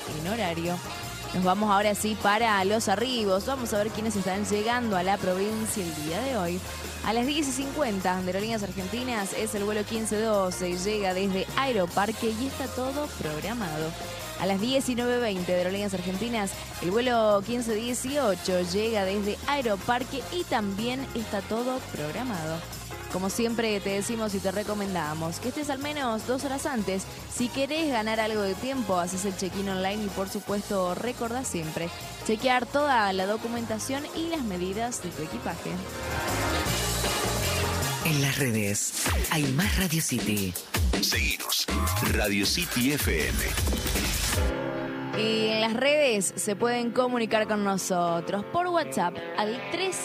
en horario. Nos vamos ahora sí para los arribos. Vamos a ver quiénes están llegando a la provincia el día de hoy. A las 10:50 de Aerolíneas Argentinas es el vuelo 1512. Llega desde Aeroparque y está todo programado. A las 19:20 de Aerolíneas Argentinas, el vuelo 1518 llega desde Aeroparque y también está todo programado. Como siempre te decimos y te recomendamos que estés al menos 2 horas antes. Si querés ganar algo de tiempo, haces el check-in online y por supuesto recordá siempre chequear toda la documentación y las medidas de tu equipaje. En las redes hay más Radio City. Seguinos, Radio City FM. Y en las redes se pueden comunicar con nosotros por WhatsApp al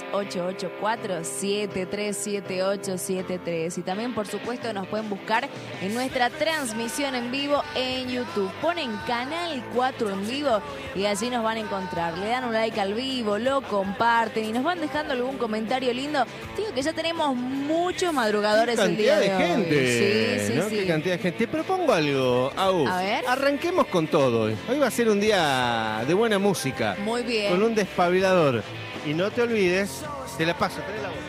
3884-737873. Y también, por supuesto, nos pueden buscar en nuestra transmisión en vivo en YouTube. Ponen Canal 4 en vivo y allí nos van a encontrar. Le dan un like al vivo, lo comparten y nos van dejando algún comentario lindo. Digo que ya tenemos muchos madrugadores el día de hoy. Qué cantidad de gente, Sí, ¿no? sí. Qué cantidad de gente. Te propongo algo, Au. A ver. Arranquemos con todo hoy. Hoy va a ser un día de buena música. Muy bien. Con un despabilador. Y no te olvides, te la paso, trae la voz.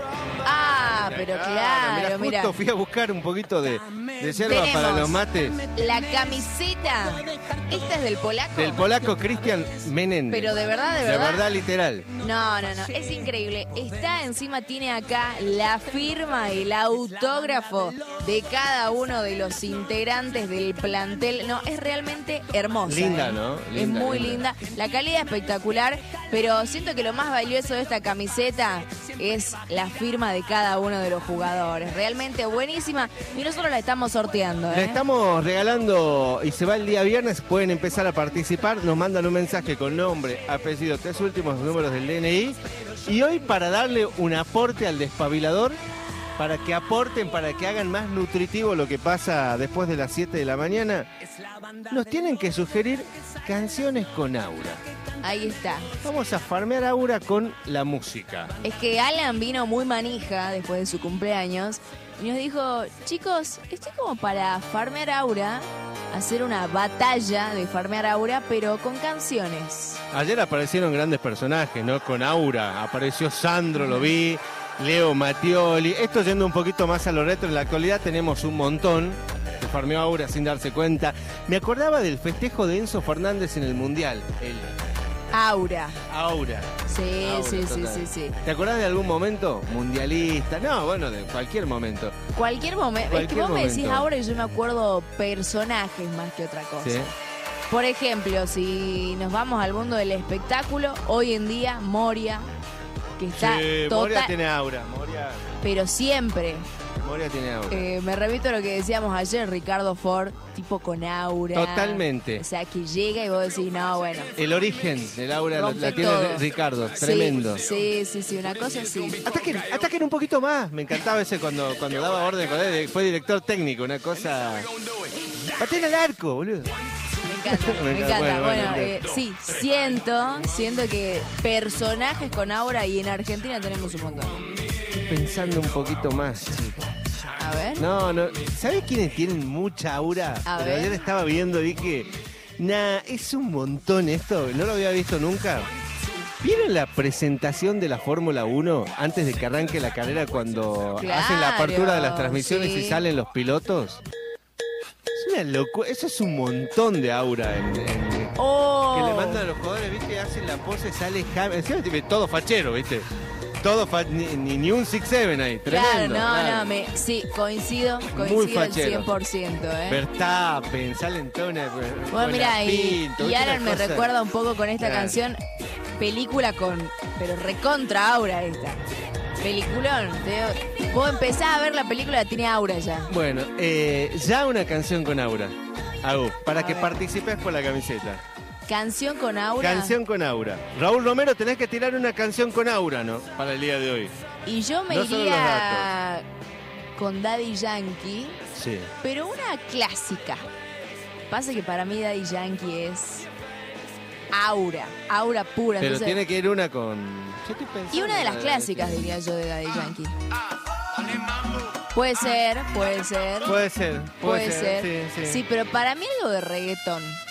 Ah, pero claro, mira. Justo fui a buscar un poquito de yerba Tenemos para los mates. la camiseta. Esta es del polaco. Del polaco Cristian Menéndez. Pero de verdad, De verdad, literal. No, es increíble. Está encima, tiene acá la firma y el autógrafo de cada uno de los integrantes del plantel. No, es realmente hermosa. Linda, ¿no? Es muy linda. La calidad espectacular, pero siento que lo más valioso de esta camiseta es la firma de cada uno de los jugadores. Realmente buenísima y nosotros la estamos sorteando. Le estamos regalando y se va el día viernes. Pueden empezar a participar. Nos mandan un mensaje con nombre, apellido, 3 últimos números del DNI. Y hoy, para darle un aporte al despabilador, para que aporten, para que hagan más nutritivo lo que pasa después de las 7 de la mañana, nos tienen que sugerir canciones con aura. Ahí está. Vamos a farmear aura con la música. Es que Alan vino muy manija después de su cumpleaños y nos dijo, chicos, estoy como para farmear aura, hacer una batalla de farmear aura, pero con canciones. Ayer aparecieron grandes personajes, ¿no? Con aura. Apareció Sandro, lo vi, Leo Mattioli. Esto yendo un poquito más a lo retro, en la actualidad tenemos un montón que farmeó aura sin darse cuenta. Me acordaba del festejo de Enzo Fernández en el Mundial. El Aura. aura. Sí, Aura, sí. ¿Te acordás de algún momento mundialista? No, bueno, de cualquier momento. Cualquier momento. Es que Cualquier vos me decís momento. aura y yo me acuerdo personajes más que otra cosa. Sí. Por ejemplo, si nos vamos al mundo del espectáculo, hoy en día Moria, que está Sí, total, Moria tiene aura. pero siempre. Moria tiene aura. Me repito lo que decíamos ayer, Ricardo Ford, tipo con aura. Totalmente. O sea, que llega y vos decís, no, bueno. El origen del aura Rompe la tiene todo. Ricardo. Sí, Tremendo. Sí, una cosa así. Ataquen un poquito más. Me encantaba ese cuando daba orden con él. Fue director técnico, una cosa. Pateen al arco, boludo. Me encanta, me encanta. Bueno, bien. sí, siento que personajes con aura y en Argentina tenemos un montón. Estoy pensando un poquito más, chicos. A ver. No. ¿Sabés quiénes tienen mucha aura? A Pero ver. ayer estaba viendo y dije, es un montón esto. No lo había visto nunca. ¿Vieron la presentación de la Fórmula 1 antes de que arranque la carrera cuando Claro, hacen la apertura de las transmisiones sí. y salen los pilotos? Es una locura. Eso es un montón de aura Oh. que le mandan a los jugadores, ¿viste? Hacen la pose, sale Encima, todo fachero, ¿viste? Todo ni un 6-7 ahí. Tremendo. Claro, sí, coincido al fachero. 100%, Verstappen, salen toda una. Bueno, mira, y Alan me cosa. recuerda un poco con esta Claro. canción, película pero recontra aura esta. Peliculón. Vos empezás a ver la película, tiene aura ya. Bueno, ya una canción con aura. Para que ver. participes por la camiseta. Canción con aura. Canción con aura. Raúl Romero, tenés que tirar una canción con aura, ¿no? Para el día de hoy. Y yo me No solo iría con Daddy Yankee, Sí. pero una clásica. Pasa que para mí Daddy Yankee es aura pura. Pero Entonces, tiene que ir una con. Yo estoy pensando y una de las en clásicas, diría yo, de Daddy Yankee. Puede ser. Puede ser. Sí, pero para mí algo de reggaetón.